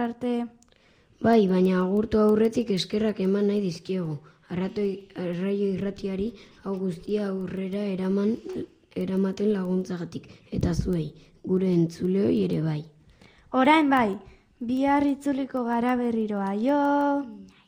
arte. Bai, baina agurtu aurretik eskerrak eman nahi dizkiegu. Arraio Irratiari hau guztia aurrera eramaten laguntzagatik. Eta zuei, gure entzuleoi ere bai. Orain bai, bihar itzuliko gara berriro, aio!